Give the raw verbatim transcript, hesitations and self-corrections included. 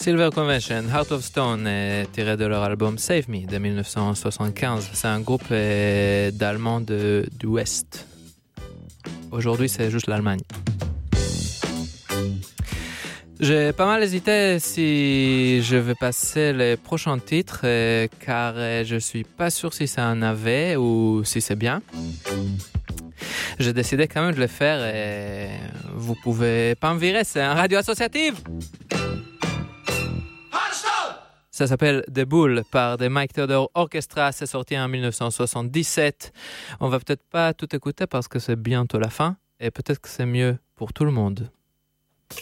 Silver Convention, Heart of Stone est tiré de leur album Save Me de dix-neuf cent soixante-quinze. C'est un groupe euh, d'Allemands de, du Ouest. Aujourd'hui, c'est juste l'Allemagne. J'ai pas mal hésité si je vais passer les prochains titres euh, car euh, je suis pas sûr si c'est un navet ou si c'est bien. J'ai décidé quand même de le faire et vous pouvez pas me virer, c'est un radio associative. Ça s'appelle The Bull par The Mike Theodore Orchestra. C'est sorti en dix-neuf cent soixante-dix-sept. On va peut-être pas tout écouter parce que c'est bientôt la fin et peut-être que c'est mieux pour tout le monde.